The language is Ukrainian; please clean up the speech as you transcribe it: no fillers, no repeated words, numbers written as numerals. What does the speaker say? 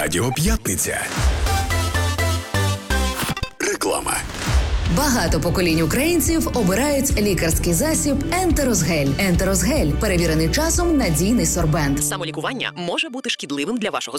Радіо П'ятниця. Реклама. Багато поколінь українців обирають лікарський засіб Ентерозгель. Ентерозгель – перевірений часом надійний сорбент. Самолікування може бути шкідливим для вашого